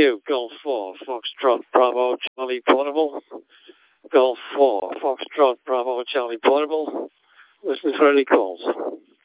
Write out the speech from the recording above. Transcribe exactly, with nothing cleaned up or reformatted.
you. Golf four, Foxtrot, Bravo, Charlie Portable. Golf four, Foxtrot, Bravo, Charlie Portable. Listen for any calls.